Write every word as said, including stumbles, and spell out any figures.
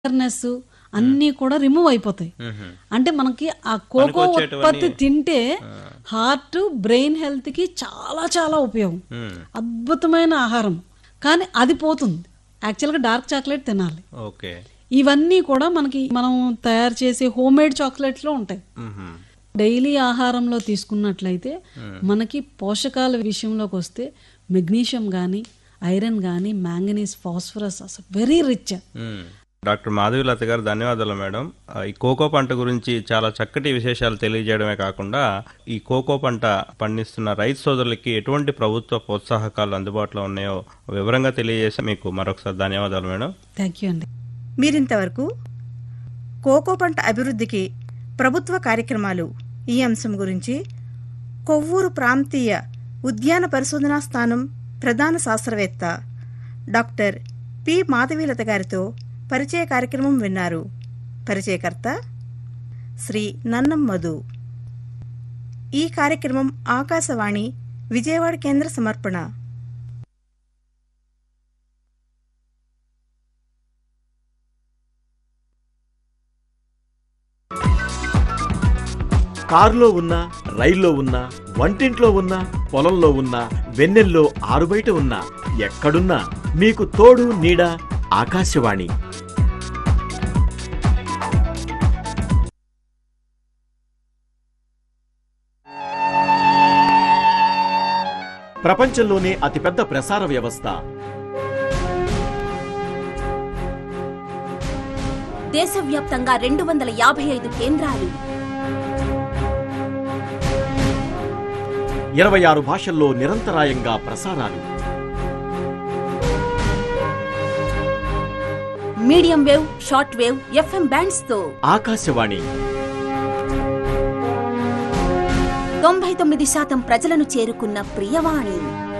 Awareness అన్నీ కూడా remove అయిపోతాయి. అంటే మనకి ఆ కోకో ఉత్పత్తి తింటే హార్ట్ బ్రెయిన్ హెల్త్ కి చాలా చాలా ఉపయోగం. అద్భుతమైన ఆహారం. కానీ అది పోతుంది. యాక్చువల్గా డార్క్ చాక్లెట్ తినాలి. ఇవన్నీ కూడా మనకి మనం తయారు చేసే హోమ్ మేడ్ చాక్లెట్స్ లో ఉంటాయి. డైలీ ఆహారంలో తీసుకున్నట్లయితే మనకి పోషకాల విషయంలోకి వస్తే మెగ్నీషియం కానీ ఐరన్ కానీ మ్యాంగనీస్ ఫాస్ఫరస్ అసలు వెరీ రిచ్. డాక్టర్ మాధవీలత గారు ధన్యవాదాలు మేడం. ఈ కోకో పంట గురించి చాలా చక్కటి విశేషాలు తెలియజేయడమే కాకుండా ఈ కోకో పంట పండిస్తున్న రైతు సోదరులకి ఎటువంటి ప్రభుత్వ ప్రోత్సాహకాలు అందుబాటులో ఉన్నాయో వివరంగా తెలియజేసి మీకు మరొకసారి ధన్యవాదాలు మేడం. థ్యాంక్ యూ అండి. మీరింతవరకు కోకో పంట అభివృద్ధికి ప్రభుత్వ కార్యక్రమాలు ఈ అంశం గురించి కొవ్వూరు ప్రాంతీయ ఉద్యాన పరిశోధనా స్థానం ప్రధాన శాస్త్రవేత్త డాక్టర్ పి మాధవీలత గారితో పరిచయ కార్యక్రమం విన్నారు. పరిచయకర్త శ్రీ నన్నం మధు. ఈ కార్యక్రమం ఆకాశవాణి విజయవాడ కేంద్ర సమర్పణ. కారులో ఉన్నా, రైల్లో ఉన్నా, వంటింట్లో ఉన్నా, పొలంలో ఉన్నా, వెన్నెల్లో ఆరుబయట ఉన్నా, ఎక్కడున్నా మీకు తోడు నీడ ఆకాశవాణి. ప్రపంచంలోనే అతిపెద్ద ప్రసార వ్యవస్థ. దేశవ్యాప్తంగా రెండు వందల యాభై ఐదు కేంద్రాలు, ఇరవై ఆరు భాషల్లో నిరంతరాయంగా ప్రసారాలు. Medium wave, short wave, FM bands తో ఆకాశవాణి తొంభై తొమ్మిది శాతం ప్రజలను చేరుకున్న ప్రియవాణి.